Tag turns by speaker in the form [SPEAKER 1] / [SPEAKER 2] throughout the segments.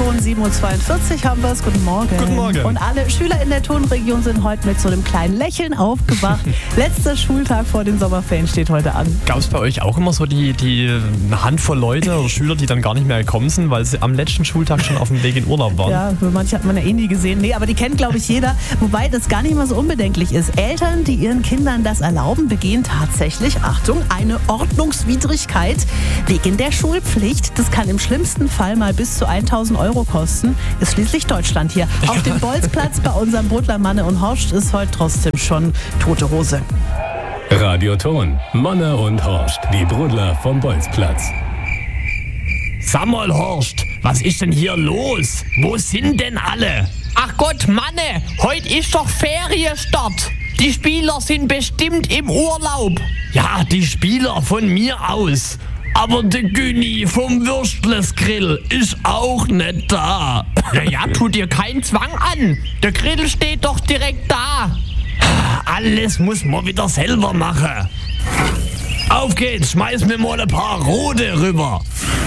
[SPEAKER 1] Ton 7.42 Uhr haben wir es. Guten Morgen.
[SPEAKER 2] Guten Morgen.
[SPEAKER 1] Und alle Schüler in der Tonregion sind heute mit so einem kleinen Lächeln aufgewacht. Letzter Schultag vor den Sommerferien steht heute an.
[SPEAKER 2] Gab es bei euch auch immer so die Handvoll Leute oder Schüler, die dann gar nicht mehr gekommen sind, weil sie am letzten Schultag schon auf dem Weg in Urlaub waren?
[SPEAKER 1] Ja, manche hat man ja eh nie gesehen. Nee, aber die kennt, glaube ich, jeder. Wobei das gar nicht mal so unbedenklich ist. Eltern, die ihren Kindern das erlauben, begehen tatsächlich, Achtung, eine Ordnungswidrigkeit wegen der Schulpflicht. Das kann im schlimmsten Fall mal bis zu 1.000 Euro kosten. Ist schließlich Deutschland hier. Auf dem Bolzplatz bei unserem Brudler Manne und Horst ist heute trotzdem schon tote Hose.
[SPEAKER 3] Radioton, Manne und Horst, die Brudler vom Bolzplatz.
[SPEAKER 4] Sag mal, Horst, was ist denn hier los? Wo sind denn alle? Ach Gott, Manne, heute ist doch Ferienstart. Die Spieler sind bestimmt im Urlaub. Ja, die Spieler von mir aus. Aber der Günni vom Würstlesgrill ist auch nicht da. Naja, tu dir keinen Zwang an. Der Grill steht doch direkt da. Alles muss man wieder selber machen. Auf geht's, schmeiß mir mal ein paar Rote rüber.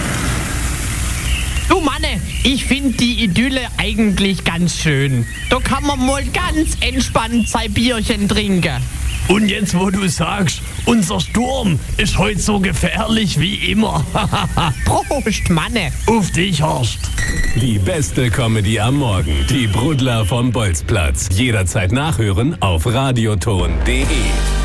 [SPEAKER 4] Du Manne, ich finde die Idylle eigentlich ganz schön. Da kann man mal ganz entspannt sein Bierchen trinken. Und jetzt, wo du sagst, unser Sturm ist heute so gefährlich wie immer. Prost, Manne. Auf dich, Horst.
[SPEAKER 3] Die beste Comedy am Morgen. Die Brudler vom Bolzplatz. Jederzeit nachhören auf radioton.de.